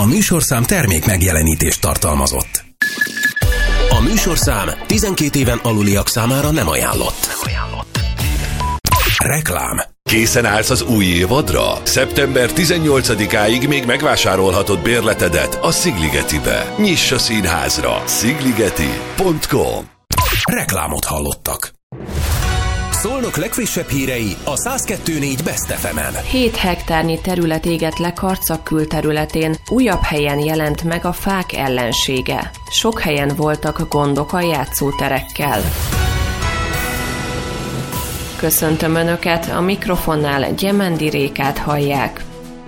műsorszám termék megjelenítést tartalmazott. A műsorszám 12 éven aluliak számára nem ajánlott. Reklám. Készen állsz az új évadra? Szeptember 18-áig még megvásárolhatod bérletedet a Szigligetibe. Nyiss a színházra. szigligeti.com. Reklámot hallottak. Szolnok legfrissebb hírei a 102.4 Best FM-en. 7 hektárnyi terület égett le Karcag külterületén, újabb helyen jelent meg a fák ellensége. Sok helyen voltak gondok a játszóterekkel. Köszöntöm Önöket, a mikrofonnál Gyemendi Rékát hallják.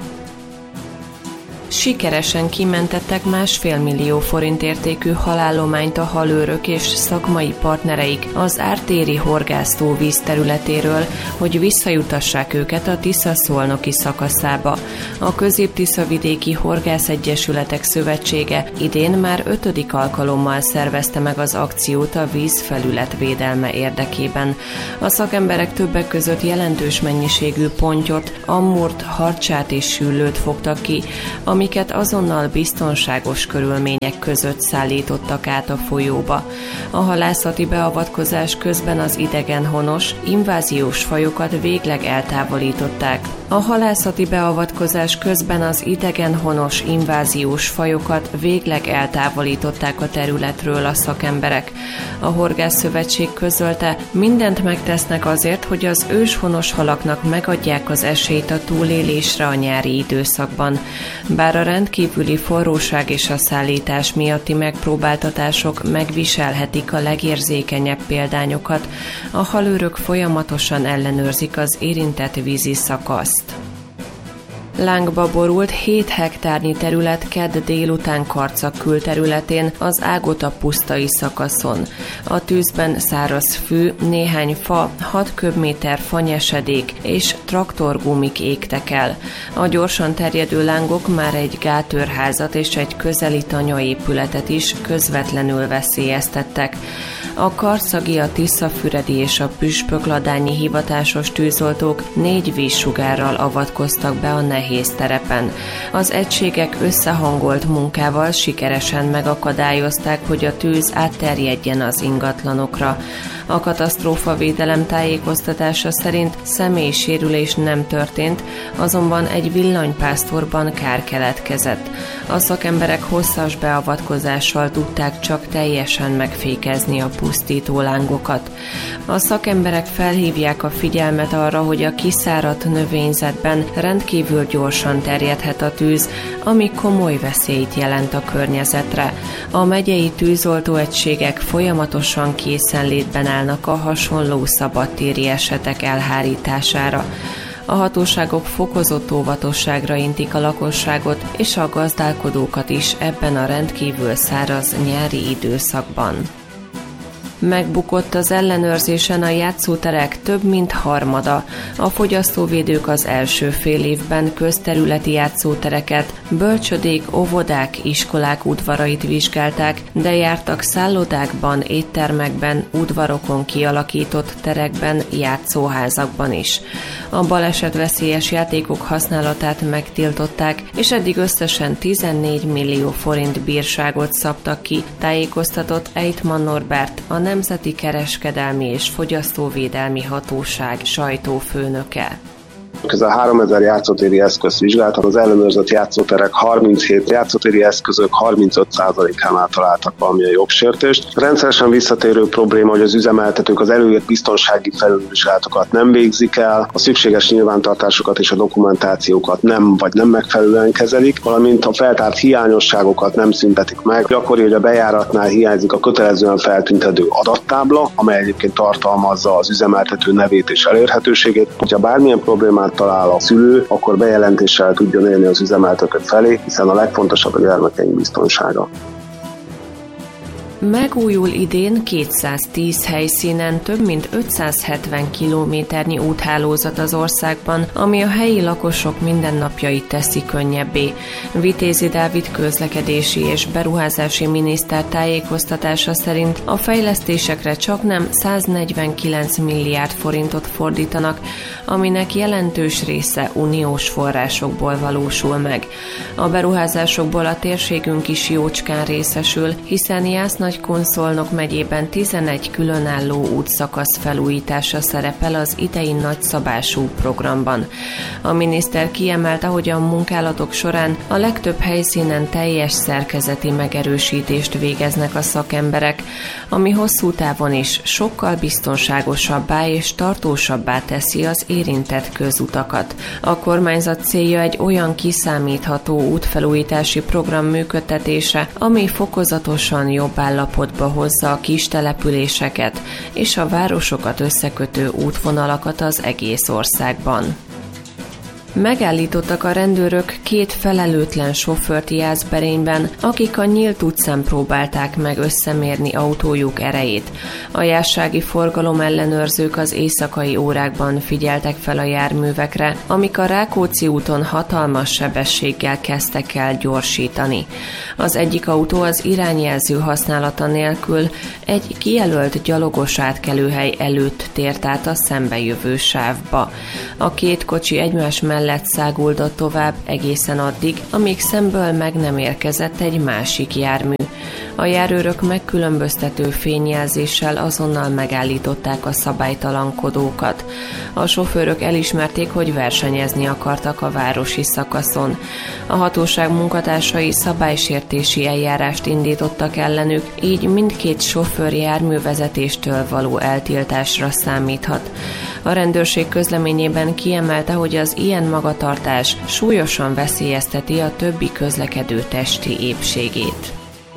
Sikeresen kimentettek 1,5 millió forint értékű halállományt a halőrök és szakmai partnereik az ártéri horgásztó vízterületéről, hogy visszajutassák őket a Tisza-Szolnoki szakaszába. A Közép-Tiszavidéki Horgászegyesületek Szövetsége idén már 5. alkalommal szervezte meg az akciót a vízfelület védelme érdekében. A szakemberek többek között jelentős mennyiségű pontyot, ammurt, harcsát és süllőt fogtak ki, amiket azonnal biztonságos körülmények között szállítottak át a folyóba. A halászati beavatkozás közben az idegenhonos, inváziós fajokat végleg eltávolították. A halászati beavatkozás közben az idegenhonos, inváziós fajokat végleg eltávolították a területről a szakemberek. A Horgászszövetség közölte, mindent megtesznek azért, hogy az őshonos halaknak megadják az esélyt a túlélésre a nyári időszakban. Bár a rendkívüli forróság és a szállítás miatti megpróbáltatások megviselhetik a legérzékenyebb példányokat, a halőrök folyamatosan ellenőrzik az érintett vízi szakaszt. Lángba borult 7 hektárnyi terület kedd délután Karcag külterületén, az Ágota pusztai szakaszon. A tűzben száraz fű, néhány fa, 6 köbméter fanyesedék és traktorgumik égtek el. A gyorsan terjedő lángok már egy gátőrházat és egy közeli tanyaépületet is közvetlenül veszélyeztettek. A karcagi, a tiszafüredi és a püspökladányi hivatásos tűzoltók 4 vízsugárral avatkoztak be a nehéz terepen. Az egységek összehangolt munkával sikeresen megakadályozták, hogy a tűz átterjedjen az ingatlanokra. A katasztrófavédelem tájékoztatása szerint személysérülés nem történt, azonban egy villanypásztorban kár keletkezett. A szakemberek hosszas beavatkozással tudták csak teljesen megfékezni a pusztító lángokat. A szakemberek felhívják a figyelmet arra, hogy a kiszáradt növényzetben rendkívül gyorsan terjedhet a tűz, ami komoly veszélyt jelent a környezetre. A megyei tűzoltóegységek folyamatosan készenlétben állnak a hasonló szabadtéri esetek elhárítására. A hatóságok fokozott óvatosságra intik a lakosságot és a gazdálkodókat is ebben a rendkívül száraz nyári időszakban. Megbukott az ellenőrzésen a játszóterek több mint harmada. A fogyasztóvédők az első fél évben közterületi játszótereket, bölcsödék, óvodák, iskolák udvarait vizsgálták, de jártak szállodákban, éttermekben, udvarokon kialakított terekben, játszóházakban is. A balesetveszélyes játékok használatát megtiltották, és eddig összesen 14 millió forint bírságot szabtak ki, tájékoztatott Eitmann Norbert, a Nemzeti Kereskedelmi és Fogyasztóvédelmi Hatóság sajtófőnöke. Közel 3000 játszótéri eszközt vizsgáltak, az ellenőrzött játszóterek 37 játszótéri eszközök 35%-ánál találtak valamilyen jogsértést. Rendszeresen visszatérő probléma, hogy az üzemeltetők az előírt biztonsági felülvizsgálatokat nem végzik el, a szükséges nyilvántartásokat és a dokumentációkat nem megfelelően kezelik, valamint a feltárt hiányosságokat nem szüntetik meg. Gyakori, hogy a bejáratnál hiányzik a kötelezően feltüntető adattábla, amely egyébként tartalmazza az üzemeltető nevét és elérhetőségét. Ha bármilyen problémát talál a szülő, akkor bejelentéssel tudjon élni az üzemeltető felé, hiszen a legfontosabb a gyermekeink biztonsága. Megújul idén 210 helyszínen több mint 570 kilométernyi úthálózat az országban, ami a helyi lakosok mindennapjait teszi könnyebbé. Vitézi Dávid közlekedési és beruházási miniszter tájékoztatása szerint a fejlesztésekre csaknem 149 milliárd forintot fordítanak, aminek jelentős része uniós forrásokból valósul meg. A beruházásokból a térségünk is jócskán részesül, hiszen Jász-Nagykun-Szolnok megyében 11 különálló útszakasz felújítása szerepel az idei nagyszabású programban. A miniszter kiemelte, hogy a munkálatok során a legtöbb helyszínen teljes szerkezeti megerősítést végeznek a szakemberek, ami hosszú távon is sokkal biztonságosabbá és tartósabbá teszi az érintett közutakat. A kormányzat célja egy olyan kiszámítható útfelújítási program működtetése, ami fokozatosan jobb állapotba hozza a kis településeket és a városokat összekötő útvonalakat az egész országban. Megállítottak a rendőrök 2 felelőtlen sofőrt Jászberényben, akik a nyílt utcán próbálták meg összemérni autójuk erejét. A jászsági forgalomellenőrzők az éjszakai órákban figyeltek fel a járművekre, amik a Rákóczi úton hatalmas sebességgel kezdtek el gyorsítani. Az egyik autó az irányjelző használata nélkül egy kijelölt gyalogos átkelőhely előtt tért át a szembejövő sávba. A 2 kocsi egymás mellett száguldott tovább egészen addig, amíg szemből meg nem érkezett egy másik jármű. A járőrök megkülönböztető fényjelzéssel azonnal megállították a szabálytalankodókat. A sofőrök elismerték, hogy versenyezni akartak a városi szakaszon. A hatóság munkatársai szabálysértési eljárást indítottak ellenük, így mindkét sofőr járművezetéstől való eltiltásra számíthat. A rendőrség közleményében kiemelte, hogy az ilyen magatartás súlyosan veszélyezteti a többi közlekedő testi épségét.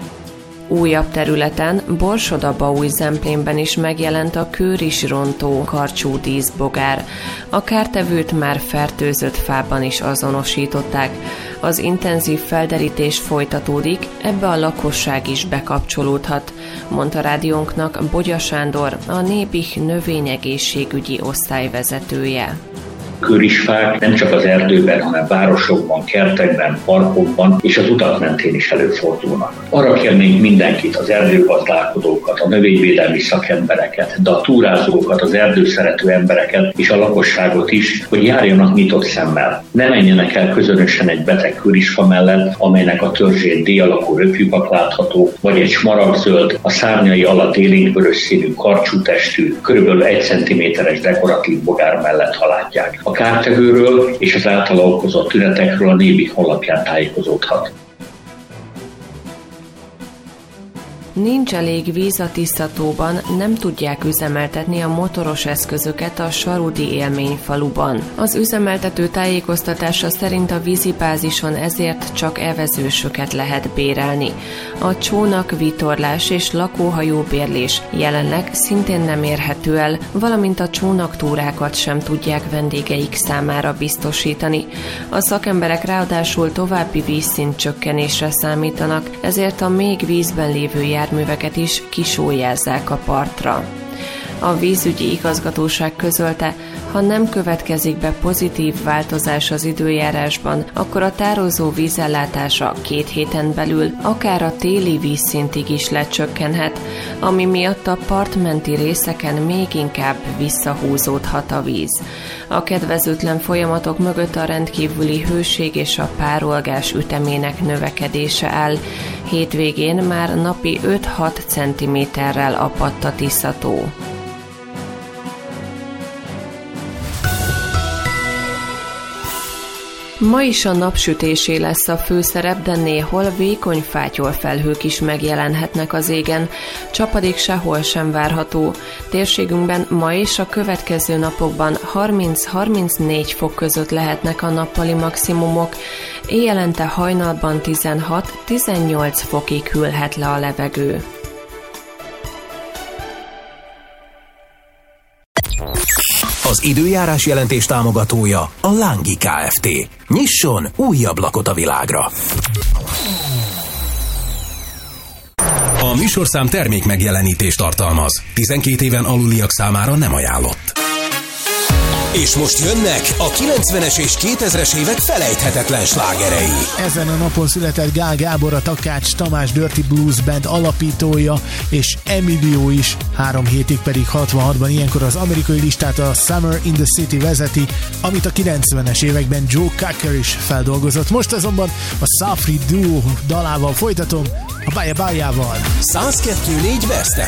Újabb területen, Borsod-Abaúj-Zemplénben is megjelent a kőrisrontó karcsú díszbogár. A kártevőt már fertőzött fában is azonosították. Az intenzív felderítés folytatódik, ebbe a lakosság is bekapcsolódhat, mondta rádiónknak Bogya Sándor, a Nébih növényegészségügyi osztályvezetője. Kőrisfák nem csak az erdőben, hanem városokban, kertekben, parkokban és az utak mentén is előfordulnak. Arra kérnénk mindenkit, az erdőgazdálkodókat, a növényvédelmi szakembereket, de a túrázókat, az erdőszerető embereket és a lakosságot is, hogy járjanak nyitott szemmel. Ne menjenek el közönösen egy beteg kőrisfa mellett, amelynek a törzsén D-alakú röplyupak látható, vagy egy smaragdzöld, a szárnyai alatt élénkvörös színű, karcsú testű, kb. 1 cm-es dekoratív bogár mellett halátják. A kártevőről és az általa okozott tünetekről a Nébih honlapján tájékozódhat. Nincs elég víz a Tiszatóban, nem tudják üzemeltetni a motoros eszközöket a Sarudi élményfaluban. Az üzemeltető tájékoztatása szerint a vízibázison ezért csak evezősöket lehet bérelni. A csónak, vitorlás és lakóhajóbérlés jelenleg szintén nem érhető el, valamint a csónaktúrákat sem tudják vendégeik számára biztosítani. A szakemberek ráadásul további vízszint csökkenésre számítanak, ezért a még vízben lévő járműveket is kisólyázzák a partra. A vízügyi igazgatóság közölte, ha nem következik be pozitív változás az időjárásban, akkor a tározó vízellátása 2 héten belül akár a téli vízszintig is lecsökkenhet, ami miatt a partmenti részeken még inkább visszahúzódhat a víz. A kedvezőtlen folyamatok mögött a rendkívüli hőség és a párolgás ütemének növekedése áll. Hétvégén már napi 5-6 cm-rel apadt a Tiszató. Ma is a napsütésé lesz a főszerep, de néhol vékony fátyolfelhők is megjelenhetnek az égen. Csapadék sehol sem várható. Térségünkben ma és a következő napokban 30-34 fok között lehetnek a nappali maximumok. Éjjelente hajnalban 16-18 fokig hűlhet le a levegő. Az időjárás jelentés támogatója a Lángi Kft. Nyisson új ablakot a világra! A műsorszám termék megjelenítést tartalmaz. 12 éven aluliak számára nem ajánlott. És most jönnek a 90-es és 2000-es évek felejthetetlen slágerei. Ezen a napon született Gál Gábor, a Takács Tamás Dirty Blues Band alapítója, és Emilio is, 3 hétig pedig 66-ban ilyenkor az amerikai listát a Summer in the City vezeti, amit a 90-es években Joe Cocker is feldolgozott. Most azonban a Safri Duo dalával folytatom, a Bája Bájával. 102.4 Best